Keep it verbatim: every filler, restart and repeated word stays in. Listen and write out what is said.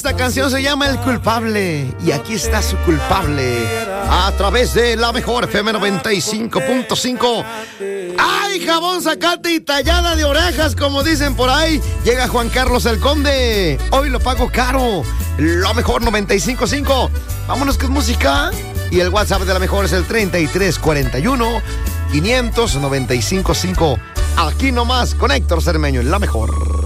Esta canción se llama El Culpable. Y aquí está su culpable. A través de la mejor F M noventa y cinco punto cinco. ¡Ay, jabón, zacate y tallada de orejas! Como dicen por ahí. Llega Juan Carlos el Conde. Hoy lo pago caro. Lo mejor noventa y cinco punto cinco. Vámonos, que es música. Y el WhatsApp de la mejor es el treinta y tres cuarenta y uno quinientos noventa y cinco punto cinco. Aquí nomás con Héctor Cermeño en la mejor.